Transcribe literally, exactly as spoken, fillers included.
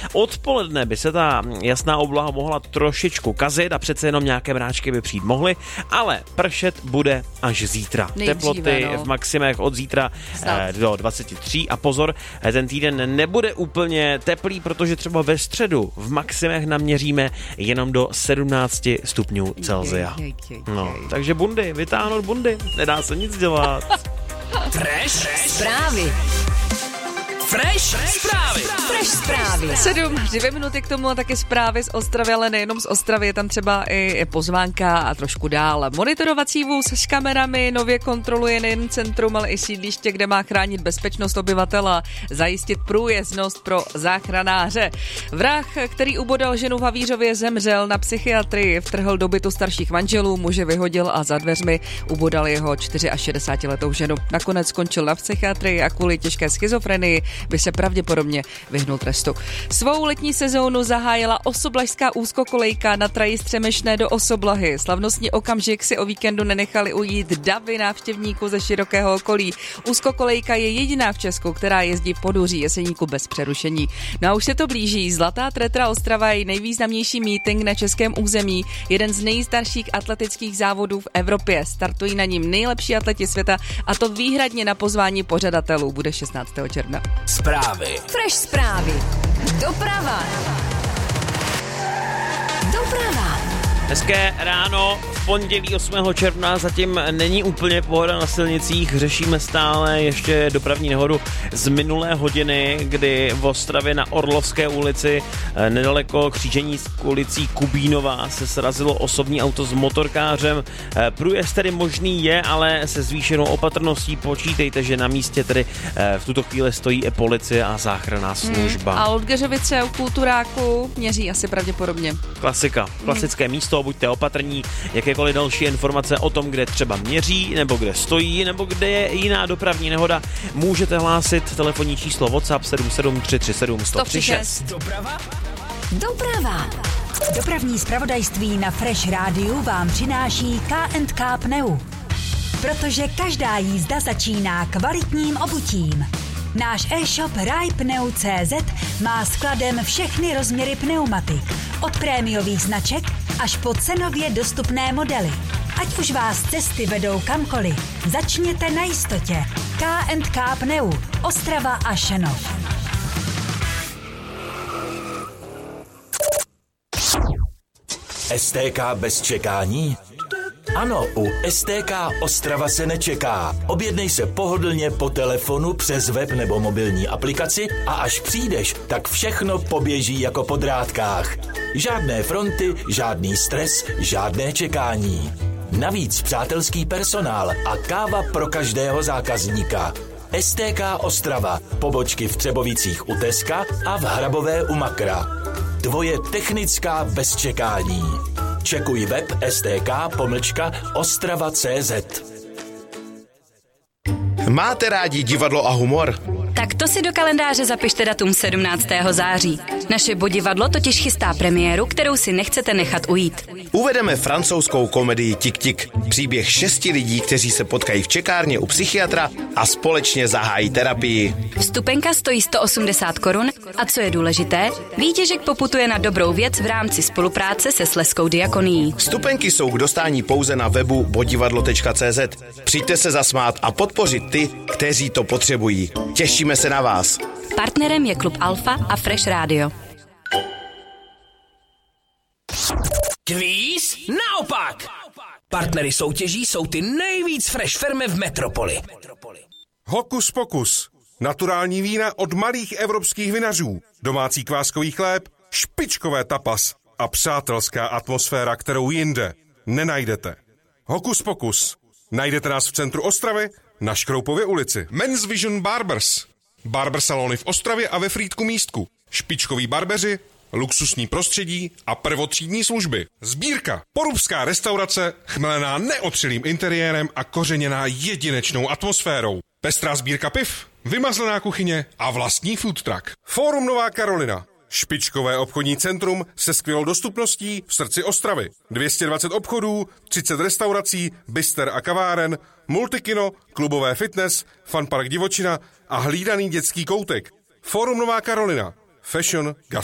Odpoledne by se ta jasná obloha mohla trošičku kazit a přece jenom nějaké mráčky by přijít mohly, ale pršet bude až zítra. Nejdříve, Teploty no. v maximech od zítra eh, do dvacet tři a pozor, ten týden nebude úplně teplý, protože třeba ve středu v maximech naměříme jenom do sedmnáct stupňů Celsia. No, takže bundy, vytáhnout bundy, nedá se nic dělat. Fresh zprávy. Fresh zprávy. Fresh zprávy. Sedm, dvě minuty k tomu a taky zprávy z Ostravy, ale nejenom z Ostravy, je tam třeba i pozvánka a trošku dál. Monitorovací vůz s kamerami nově kontroluje nejen centrum, ale i sídliště, kde má chránit bezpečnost obyvatel a zajistit průjezdnost pro záchranáře. Vrah, který ubodal ženu v Havířově, zemřel na psychiatrii, vtrhl do bytu starších manželů, muže vyhodil a za dveřmi ubodal jeho šedesátičtyřletou ženu. Nakonec skončil na psychiatrii a kvůli těžké schizofrenii by se pravděpodobně vyhnul trestu. Svou letní sezónu zahájila osoblažská úzkokolejka na traji Střemešné do Osoblahy. Slavnostní okamžik si o víkendu nenechali ujít davy návštěvníků ze širokého okolí. Úzkokolejka je jediná v Česku, která jezdí v Poduří Jeseníku bez přerušení. No a už se to blíží. Zlatá Tretra Ostrava je nejvýznamnější meeting na českém území, jeden z nejstarších atletických závodů v Evropě. Startují na ním nejlepší atleti světa a to výhradně na pozvání pořadatelů. Bude šestnáctého června. Zprávy. Fresh zprávy. Doprava. Doprava. Hezké ráno, v pondělí osmého června, zatím není úplně pohoda na silnicích, řešíme stále ještě dopravní nehodu z minulé hodiny, kdy v Ostravě na Orlovské ulici nedaleko křížení s ulicí Kubínová se srazilo osobní auto s motorkářem. Průjezd tedy možný je, ale se zvýšenou opatrností počítejte, že na místě tedy v tuto chvíli stojí i policie a záchranná služba. Hmm. A od Geřovice u Kulturáku měří asi pravděpodobně. Klasika, klasické hmm. místo. Buďte opatrní, jakékoliv další informace o tom, kde třeba měří, nebo kde stojí, nebo kde je jiná dopravní nehoda, můžete hlásit telefonní číslo WhatsApp sedm sedm tři tři sedm jedna nula tři šest. Doprava? Doprava. Dopravní zpravodajství na Fresh Rádiu vám přináší K and K Pneu. Protože každá jízda začíná kvalitním obutím. Náš e-shop rajpneu tečka cé zet má skladem všechny rozměry pneumatik. Od prémiových značek až po cenově dostupné modely. Ať už vás cesty vedou kamkoliv, začněte na jistotě. K and K Pneu, Ostrava a Šanov. S T K bez čekání? Ano, u S T K Ostrava se nečeká. Objednej se pohodlně po telefonu, přes web nebo mobilní aplikaci a až přijdeš, tak všechno poběží jako po drátkách. Žádné fronty, žádný stres, žádné čekání. Navíc přátelský personál a káva pro každého zákazníka. S T K Ostrava, pobočky v Třebovicích u Teska a v Hrabové u Makra. Tvoje technická bez čekání. Čekuj web stk pomlčka ostrava tečka cé zet. Máte rádi divadlo a humor? Tak to si do kalendáře zapište datum sedmnáctého září. Naše Bodivadlo totiž chystá premiéru, kterou si nechcete nechat ujít. Uvedeme francouzskou komedii Tik Tik. Příběh šesti lidí, kteří se potkají v čekárně u psychiatra a společně zahájí terapii. Vstupenka stojí sto osmdesát korun a co je důležité, výtěžek poputuje na dobrou věc v rámci spolupráce se Slezskou diakonií. Vstupenky jsou k dostání pouze na webu bodivadlo tečka cé zet. Přijďte se zasmát a podpořit ty, kteří to potřebují. Těšíme se na vás. Partnerem je Klub Alfa a Fresh Radio. Kvíz naopak! Partnery soutěží jsou ty nejvíc fresh firmy v metropoli. Hokus pokus. Naturální vína od malých evropských vinařů. Domácí kváskový chléb, špičkové tapas a přátelská atmosféra, kterou jinde nenajdete. Hokus pokus. Najdete nás v centru Ostravy na Škroupově ulici. Men's Vision Barbers. Barber salony v Ostravě a ve Frýdku Místku. Špičkoví barbeři, luxusní prostředí a prvotřídní služby. Sbírka. Porubská restaurace, chmelená neotřelým interiérem a kořeněná jedinečnou atmosférou. Pestrá sbírka piv, vymazlená kuchyně a vlastní food truck. Fórum Nová Karolina. Špičkové obchodní centrum se skvělou dostupností v srdci Ostravy. dvě stě dvacet obchodů, třicet restaurací, bister a kaváren, multikino, klubové fitness, funpark Divočina a hlídaný dětský koutek. Fórum Nová Karolina. Fashion,